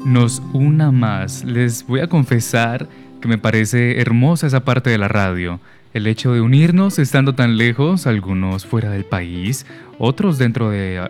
nos una más. Les voy a confesar que me parece hermosa esa parte de la radio. El hecho de unirnos estando tan lejos, algunos fuera del país, otros dentro de